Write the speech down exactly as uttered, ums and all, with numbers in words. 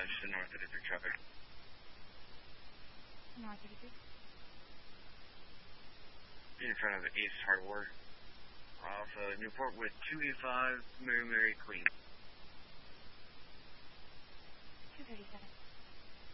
to north of the traffic. North thirty-three. In front of the Ace Hardware. Off uh, Newport with two eighty-five, Mary Mary Queen. two thirty-seven.